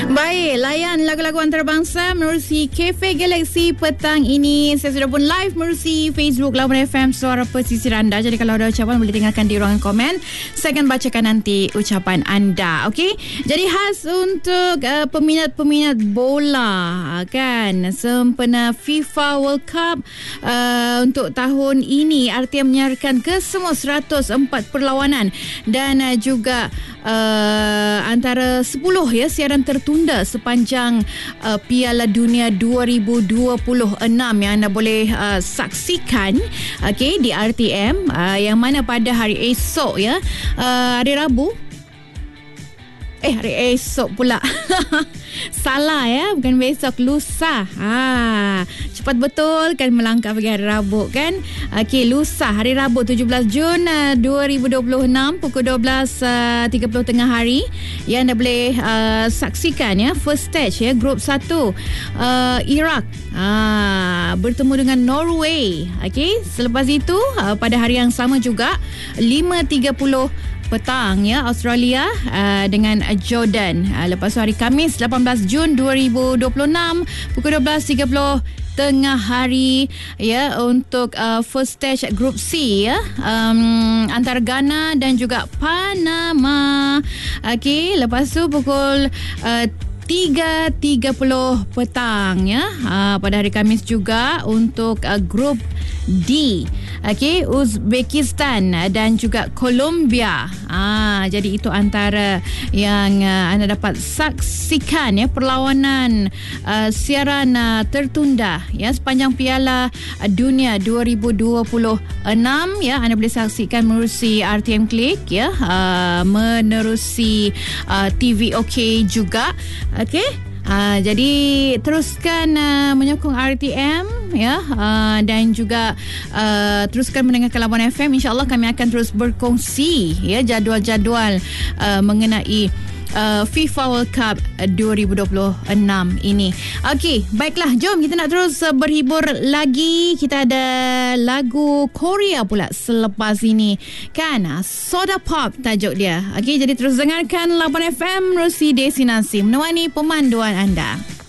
Baik, layan lagu-lagu antarabangsa menerusi Cafe Galaxy petang ini. Saya sudah pun live menerusi Facebook Lawan FM Suara Pesisir anda. Jadi kalau ada ucapan boleh tinggalkan di ruangan komen. Saya akan bacakan nanti ucapan anda. Okey. Jadi khas untuk peminat-peminat bola kan, sempena FIFA World Cup untuk tahun ini RTM menyiarkan ke semua 104 perlawanan dan juga antara 10 siaran tertunda sepanjang Piala Dunia 2026 yang anda boleh saksikan di RTM yang mana pada hari esok hari Rabu hari esok pula salah bukan besok, lusa. Cepat betul kan melangkah bagi hari Rabu kan. Lusa hari Rabu 17 Jun 2026 pukul 12.30 tengah hari yang anda boleh saksikan first stage grup 1 Iraq bertemu dengan Norway. Selepas itu pada hari yang sama juga 5.30 petang Australia dengan Jordan. Lepas tu hari Khamis 18 Jun 2026 pukul 12.30 tengah hari untuk first stage group C antara Ghana dan juga Panama. Lepas tu pukul 3.30 petang pada hari Khamis juga untuk grup D. Uzbekistan dan juga Colombia. Jadi itu antara yang anda dapat saksikan perlawanan siaran tertunda sepanjang Piala Dunia 2026 anda boleh saksikan menerusi RTM Click menerusi TV OK juga. Jadi teruskan menyokong RTM dan juga teruskan mendengarkan Labuan FM. InsyaAllah kami akan terus berkongsi jadual-jadual mengenai FIFA World Cup 2026 ini. Baiklah, jom kita nak terus berhibur lagi. Kita ada lagu Korea pula selepas ini kan, Soda Pop tajuk dia. Jadi terus dengarkan Labuan FM, menerusi destinasi menemani pemanduan anda.